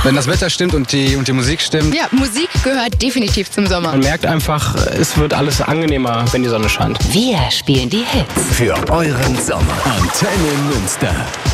Wenn das Wetter stimmt und die Musik stimmt. Ja, Musik gehört definitiv zum Sommer. Man merkt einfach, es wird alles angenehmer, wenn die Sonne scheint. Wir spielen die Hits. Für euren Sommer. Antenne Münster.